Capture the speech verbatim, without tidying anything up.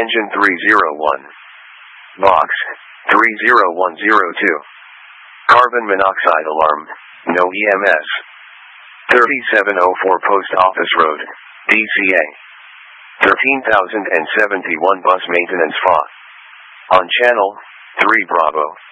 engine three zero one. Box, three zero one zero two. Carbon monoxide alarm, no E M S. thirty-seven oh four Post Office Road, D C A. thirteen thousand seventy-one Bus Maintenance F A. On Channel three Bravo.